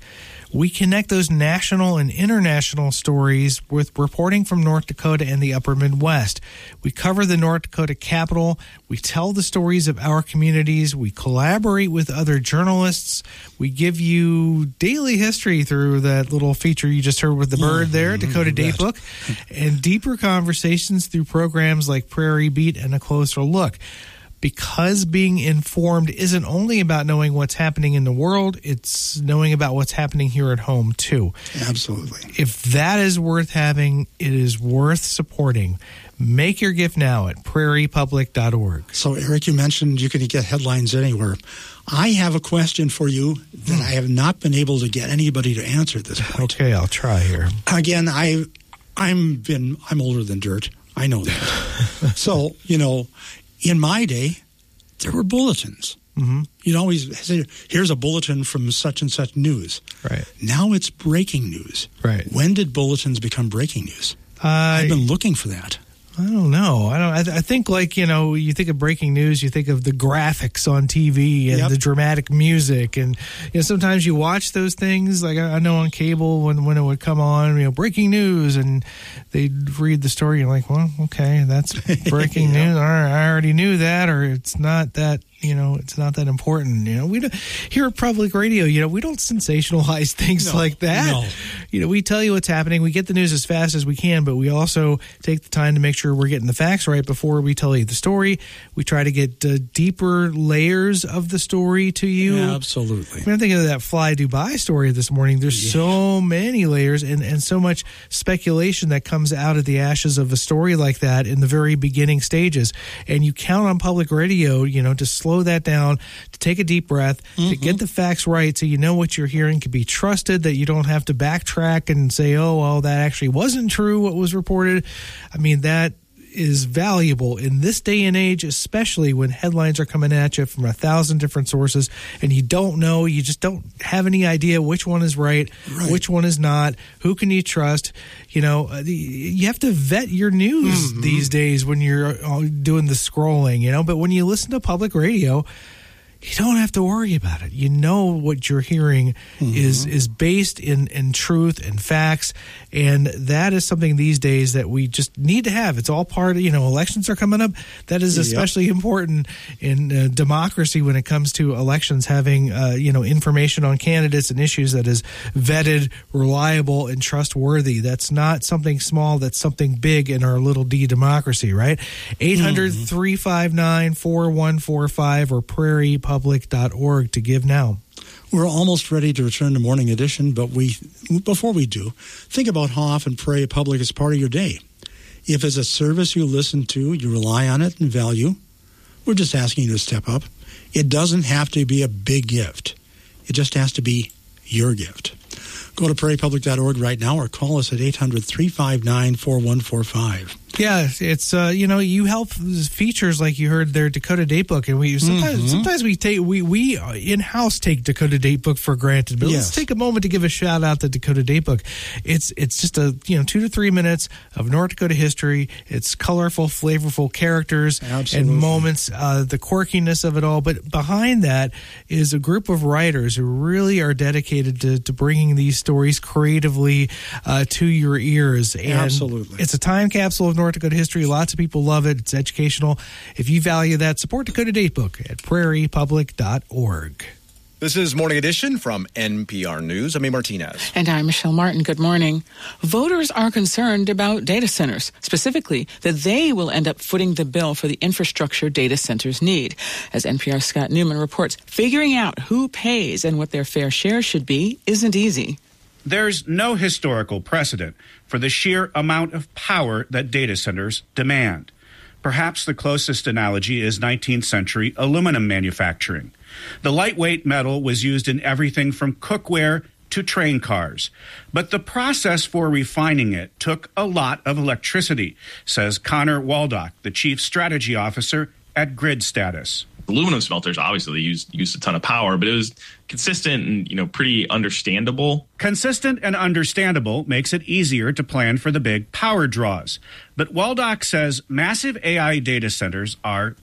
We connect those national and international stories with reporting from North Dakota and the upper Midwest. We cover the North Dakota capital. We tell the stories of our communities. We collaborate with other journalists. We give you daily history through that little feature you just heard with the bird there, mm-hmm. Dakota Datebook, and deeper conversations through programs like Prairie Beat and A Closer Look. Because being informed isn't only about knowing what's happening in the world, it's knowing about what's happening here at home, too. Absolutely. If that is worth having, it is worth supporting. Make your gift now at prairie public dot org. So, Eric, you mentioned you can get headlines anywhere. I have a question for you that hmm. I have not been able to get anybody to answer at this point. Okay, I'll try here. Again, I, I'm been I'm older than dirt. I know that. So, you know, in my day, there were bulletins. Mm-hmm. You'd always say, here's a bulletin from such and such news. Right. Now it's breaking news. Right. When did bulletins become breaking news? Uh, I've been looking for that. I don't know. I don't. I, th- I think, like, you know, you think of breaking news, you think of the graphics on T V and Yep. the dramatic music, and you know, sometimes you watch those things. Like I, I know on cable when when it would come on, you know, breaking news, and they'd read the story. You're like, well, okay, that's breaking Yeah. news. All right, I already knew that, or it's not that. You know, it's not that important. You know, we don't, here at Public Radio, you know, we don't sensationalize things No, like that. no. You know, we tell you what's happening. We get the news as fast as we can, but we also take the time to make sure we're getting the facts right before we tell you the story. We try to get uh, deeper layers of the story to you. Yeah, absolutely. I mean, I'm thinking of that Fly Dubai story this morning. There's Yeah. so many layers and, and so much speculation that comes out of the ashes of a story like that in the very beginning stages. And you count on Public Radio, you know, to slow that down, to take a deep breath, mm-hmm. to get the facts right so you know what you're hearing can be trusted, that you don't have to backtrack and say, oh, well, that actually wasn't true, what was reported. I mean, that is valuable in this day and age, especially when headlines are coming at you from a thousand different sources and you don't know, you just don't have any idea which one is right, Right. which one is not, who can you trust. You know, uh, the- you have to vet your news Mhm. these days when you're uh, doing the scrolling, you know, but when you listen to Public Radio, you don't have to worry about it. You know what you're hearing Mm-hmm. is is based in, in truth and facts, and that is something these days that we just need to have. It's all part of, you know, elections are coming up. That is Yep. especially important in uh, democracy when it comes to elections, having, uh, you know, information on candidates and issues that is vetted, reliable, and trustworthy. That's not something small. That's something big in our little d democracy, right? eight hundred, three five nine, four one four five or prairie public dot org to give now. We're almost ready to return to Morning Edition, but we, before we do, think about how often Prairie Public is part of your day. If it's a service you listen to, you rely on it and value, we're just asking you to step up. It doesn't have to be a big gift. It just has to be your gift. Go to prairie public dot org right now or call us at eight hundred, three five nine, four one four five. Yeah, it's uh, you know, you help features like you heard their Dakota Datebook, and we sometimes Mhm. sometimes we take we we in house take Dakota Datebook for granted. But Yes. let's take a moment to give a shout out to Dakota Datebook. It's it's just a you know two to three minutes of North Dakota history. It's colorful, flavorful characters Absolutely. and moments, uh, the quirkiness of it all. But behind that is a group of writers who really are dedicated to, to bringing these stories creatively uh, to your ears. And Absolutely. it's a time capsule of North Dakota history. Lots of people love it. It's educational. If you value that, support Dakota Datebook at prairie public dot org. This is Morning Edition from N P R News. I'm A. Martinez. And I'm Michelle Martin. Good morning. Voters are concerned about data centers, specifically that they will end up footing the bill for the infrastructure data centers need. As N P R's Scott Newman reports, figuring out who pays and what their fair share should be isn't easy. There's no historical precedent for the sheer amount of power that data centers demand. Perhaps the closest analogy is nineteenth century aluminum manufacturing. The lightweight metal was used in everything from cookware to train cars. But the process for refining it took a lot of electricity, says Connor Waldock, the chief strategy officer at Grid Status. Aluminum smelters, obviously, they used, used a ton of power, but it was consistent and, you know, pretty understandable. Consistent and understandable makes it easier to plan for the big power draws. But Waldock says massive A I data centers are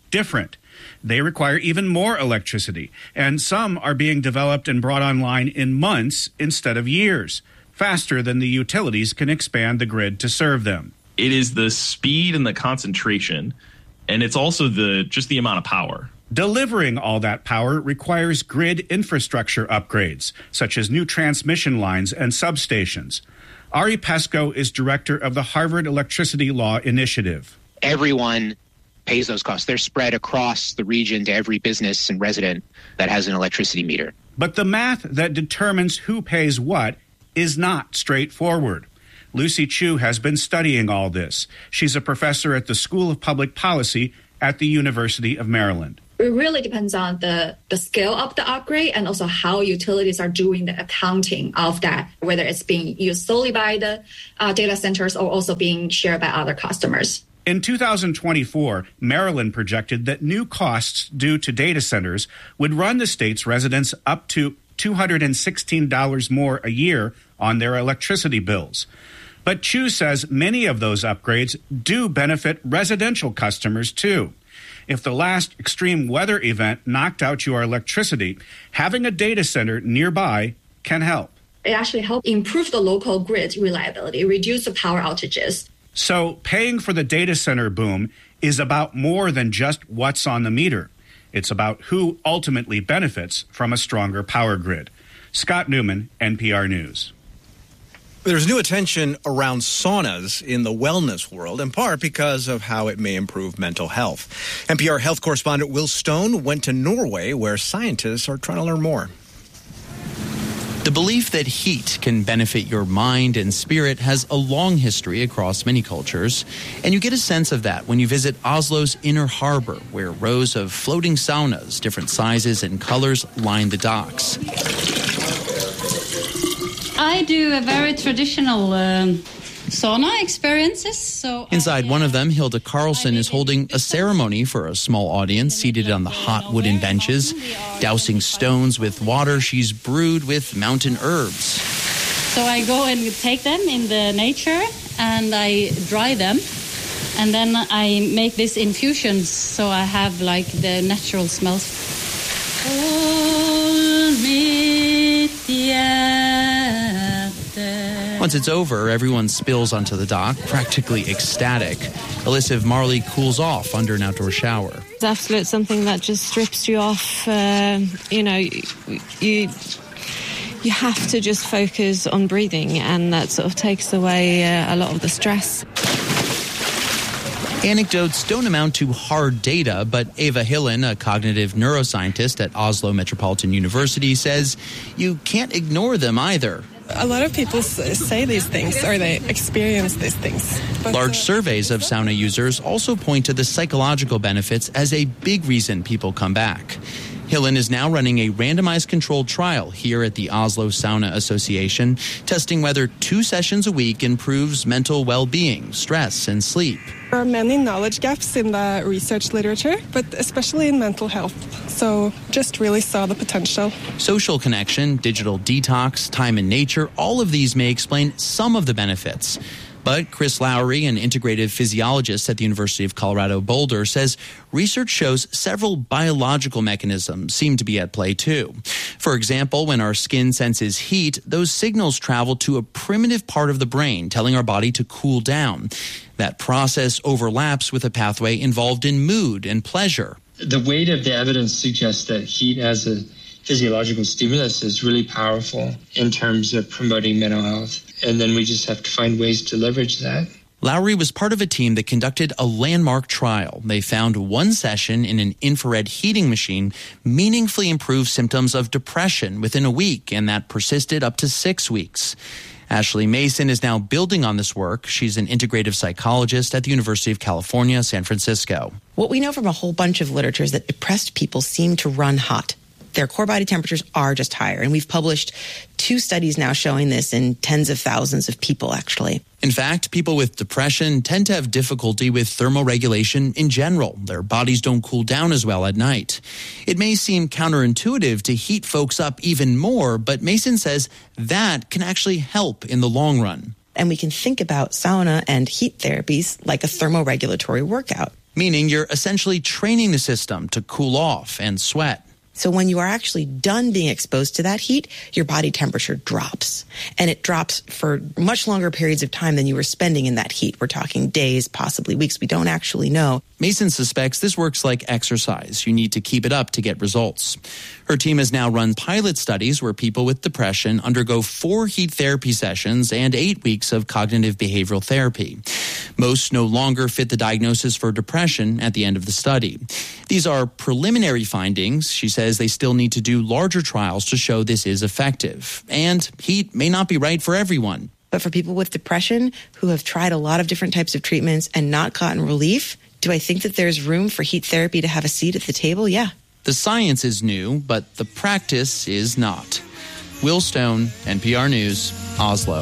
different. They require even more electricity, and some are being developed and brought online in months instead of years, faster than the utilities can expand the grid to serve them. It is the speed and the concentration, and it's also the just the amount of power. Delivering all that power requires grid infrastructure upgrades, such as new transmission lines and substations. Ari Pesco is director of the Harvard Electricity Law Initiative. Everyone pays those costs. They're spread across the region to every business and resident that has an electricity meter. But the math that determines who pays what is not straightforward. Lucy Chu has been studying all this. She's a professor at the School of Public Policy at the University of Maryland. It really depends on the, the scale of the upgrade and also how utilities are doing the accounting of that, whether it's being used solely by the uh, data centers or also being shared by other customers. In two thousand twenty-four, Maryland projected that new costs due to data centers would run the state's residents up to two hundred sixteen dollars more a year on their electricity bills. But Chu says many of those upgrades do benefit residential customers, too. If the last extreme weather event knocked out your electricity, having a data center nearby can help. It actually helps improve the local grid reliability, reduce the power outages. So paying for the data center boom is about more than just what's on the meter. It's about who ultimately benefits from a stronger power grid. Scott Newman, N P R News. There's new attention around saunas in the wellness world, in part because of how it may improve mental health. N P R health correspondent Will Stone went to Norway, where scientists are trying to learn more. The belief that heat can benefit your mind and spirit has a long history across many cultures, and you get a sense of that when you visit Oslo's Inner Harbor, where rows of floating saunas, different sizes and colors, line the docks. I do a very traditional um, sauna experiences. So Inside one of them, Hilda Carlson is holding a ceremony for a small audience seated on the hot wooden benches, dousing stones with water she's brewed with mountain herbs. So I go and take them in the nature and I dry them. And then I make these infusions so I have like the natural smells. Once it's over, everyone spills onto the dock, practically ecstatic. Elisabeth Marley cools off under an outdoor shower. It's absolutely something that just strips you off. Uh, you know, you, you you have to just focus on breathing, and that sort of takes away uh, a lot of the stress. Anecdotes don't amount to hard data, but Eva Hillen, a cognitive neuroscientist at Oslo Metropolitan University, says you can't ignore them either. A lot of people say these things, or they experience these things. But, Large uh, surveys of sauna users also point to the psychological benefits as a big reason people come back. Hillen is now running a randomized controlled trial here at the Oslo Sauna Association, testing whether two sessions a week improves mental well-being, stress, and sleep. There are many knowledge gaps in the research literature, but especially in mental health. So just really saw the potential. Social connection, digital detox, time in nature, all of these may explain some of the benefits. But Chris Lowry, an integrative physiologist at the University of Colorado Boulder, says research shows several biological mechanisms seem to be at play too. For example, when our skin senses heat, those signals travel to a primitive part of the brain, telling our body to cool down. That process overlaps with a pathway involved in mood and pleasure. The weight of the evidence suggests that heat as a physiological stimulus is really powerful in terms of promoting mental health. And then we just have to find ways to leverage that. Lowry was part of a team that conducted a landmark trial. They found one session in an infrared heating machine meaningfully improved symptoms of depression within a week, and that persisted up to six weeks. Ashley Mason is now building on this work. She's an integrative psychologist at the University of California, San Francisco. What we know from a whole bunch of literature is that depressed people seem to run hot. Their core body temperatures are just higher. And we've published two studies now showing this in tens of thousands of people, actually. In fact, people with depression tend to have difficulty with thermoregulation in general. Their bodies don't cool down as well at night. It may seem counterintuitive to heat folks up even more, but Mason says that can actually help in the long run. And we can think about sauna and heat therapies like a thermoregulatory workout. meaning you're essentially training the system to cool off and sweat. So when you are actually done being exposed to that heat, your body temperature drops. And it drops for much longer periods of time than you were spending in that heat. We're talking days, possibly weeks. We don't actually know. Mason suspects this works like exercise. You need to keep it up to get results. Her team has now run pilot studies where people with depression undergo four heat therapy sessions and eight weeks of cognitive behavioral therapy. Most no longer fit the diagnosis for depression at the end of the study. These are preliminary findings. She says they still need to do larger trials to show this is effective. And heat may not be right for everyone. But for people with depression who have tried a lot of different types of treatments and not gotten relief, do I think that there's room for heat therapy to have a seat at the table? Yeah. The science is new, but the practice is not. Will Stone, N P R News, Oslo.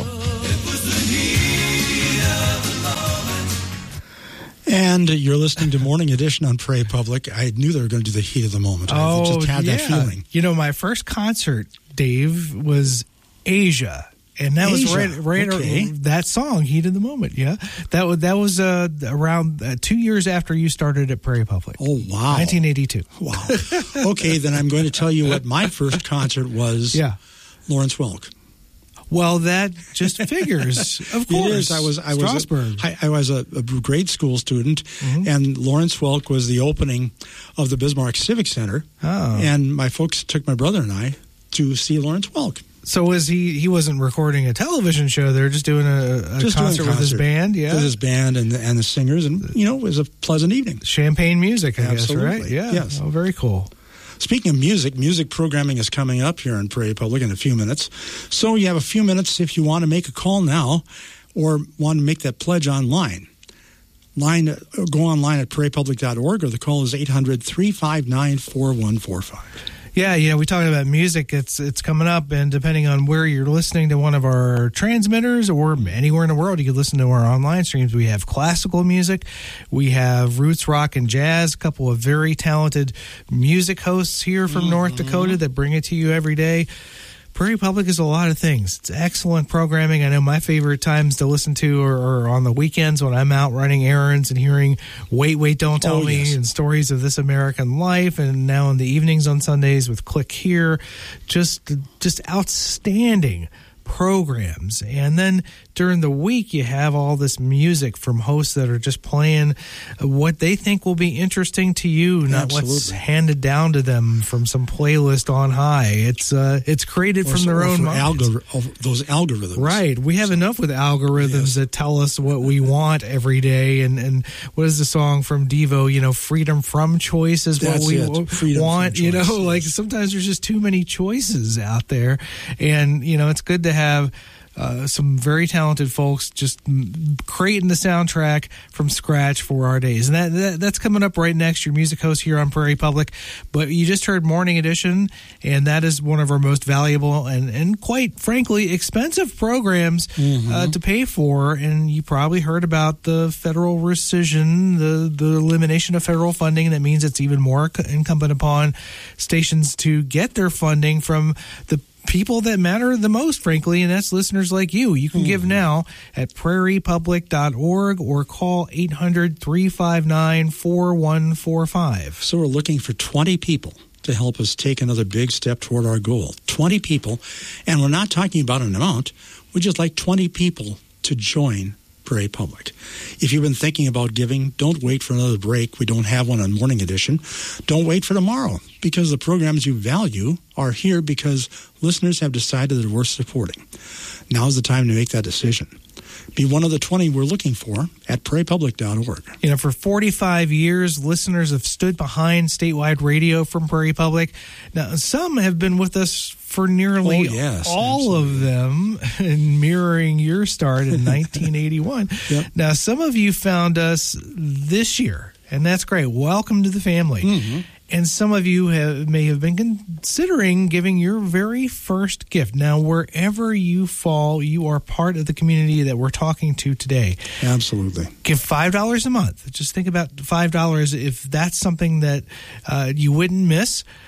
And you're listening to Morning Edition on Prairie Public. I knew they were going to do the heat of the moment. Oh, I just had yeah. that feeling. You know, my first concert, Dave, was Asia. And that Asia. was right, right Okay. that song, Heat of the Moment. Yeah, that was that was uh, around uh, two years after you started at Prairie Public. Oh wow, nineteen eighty-two. Wow. Okay, then I'm going to tell you what my first concert was. Yeah, Lawrence Welk. Well, that just figures. Of course, it is. I was I was Strasbourg. a, I, I was a, a grade school student, Mm-hmm. and Lawrence Welk was the opening of the Bismarck Civic Center. Oh. And my folks took my brother and I to see Lawrence Welk. So was he? He wasn't recording a television show. They were just doing a, a Just doing a concert with his concert band. Yeah, with his band and the, and the singers, and you know, it was a pleasant evening. Champagne music, I Absolutely. guess, right? Yeah. Yes. Oh, very cool. Speaking of music, music programming is coming up here in Prairie Public in a few minutes. So you have a few minutes if you want to make a call now or want to make that pledge online. Line, uh, go online at prairie public dot org, or the call is eight hundred, three five nine, four one four five. Yeah, you know, we talked about music. It's it's coming up, and depending on where you're listening to one of our transmitters or anywhere in the world, you can listen to our online streams. We have classical music, we have roots rock and jazz, a couple of very talented music hosts here from mm-hmm. North Dakota that bring it to you every day. Prairie Public is a lot of things. It's excellent programming. I know my favorite times to listen to are, are on the weekends when I'm out running errands and hearing Wait, Wait, Don't Tell oh, Me yes. and stories of This American Life, and now in the evenings on Sundays with Click Here. Just, just outstanding programs. And then during the week, you have all this music from hosts that are just playing what they think will be interesting to you, not Absolutely. what's handed down to them from some playlist on high. It's uh, it's created Or from their or own for minds. algor- those algorithms. Right. We have enough with algorithms Yes. that tell us what we want every day. And, and what is the song from Devo? You know, freedom from choice is That's what we it. w- Freedom from want. You know, choice, like yes. sometimes there's just too many choices out there. And, you know, it's good to have Uh, some very talented folks just m- creating the soundtrack from scratch for our days. And that, that that's coming up right next, your music host here on Prairie Public. But you just heard Morning Edition, and that is one of our most valuable and, and quite frankly expensive programs Mm-hmm. uh, to pay for. And you probably heard about the federal rescission, the, the elimination of federal funding. That means it's even more incumbent upon stations to get their funding from the people that matter the most, frankly, and that's listeners like you. You can mm-hmm. give now at prairie public dot org or call eight hundred, three five nine, four one four five. So we're looking for twenty people to help us take another big step toward our goal. twenty people, and we're not talking about an amount. We'd just like twenty people to join Prairie Public. If you've been thinking about giving, don't wait for another break. We don't have one on Morning Edition. Don't wait for tomorrow, because the programs you value are here because listeners have decided that worth supporting. Now's the time to make that decision. Be one of the twenty we're looking for at prairie public dot org. You know, for forty-five years, listeners have stood behind statewide radio from Prairie Public. Now, some have been with us for nearly oh, yes, all absolutely. of them, and mirroring your start in nineteen eighty-one. Yep. Now, some of you found us this year, and that's great. Welcome to the family. Mm-hmm. And some of you have, may have been considering giving your very first gift. Now, wherever you fall, you are part of the community that we're talking to today. Absolutely. Give five dollars a month. Just think about five dollars. If that's something that uh, you wouldn't miss,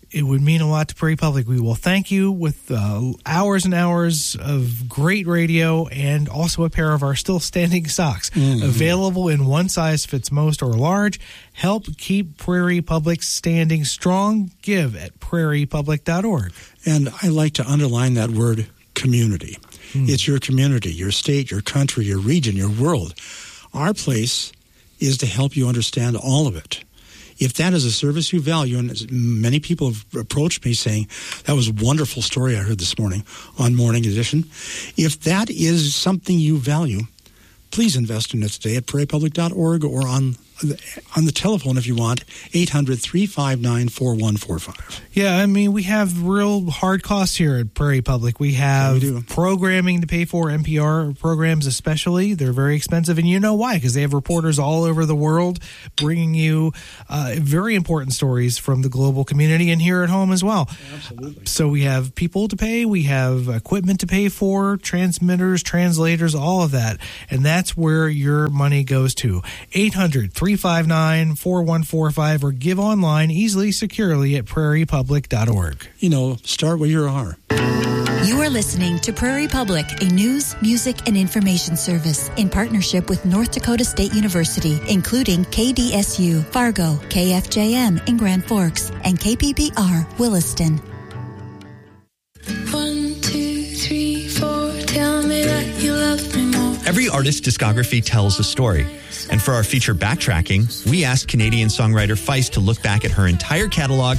it would mean a lot to Prairie Public. We will thank you with uh, hours and hours of great radio and also a pair of our still standing socks mm-hmm. available in one size fits most or large. Help keep Prairie Public standing strong. Give at prairie public dot org. And I like to underline that word community. Mm. It's your community, your state, your country, your region, your world. Our place is to help you understand all of it. If that is a service you value, and many people have approached me saying, that was a wonderful story I heard this morning on Morning Edition. If that is something you value, please invest in it today at prairie public dot org or on on the telephone if you want, eight hundred, three five nine, four one four five. Yeah, I mean, we have real hard costs here at Prairie Public. We have yeah, we programming to pay for, N P R programs especially. They're very expensive, and you know why, because they have reporters all over the world bringing you uh, very important stories from the global community and here at home as well. Absolutely. So we have people to pay, we have equipment to pay for, transmitters, translators, all of that, and that's where your money goes to. eight hundred, three five nine, four one four five or give online easily, securely at prairie public dot org. You know, start where you are. You are listening to Prairie Public, a news, music, and information service in partnership with North Dakota State University, including K D S U, Fargo, K F J M in Grand Forks, and K P B R, Williston. One, two, three, four, tell me that you love me more. Every artist's discography tells a story. And for our feature Backtracking, we asked Canadian songwriter Feist to look back at her entire catalog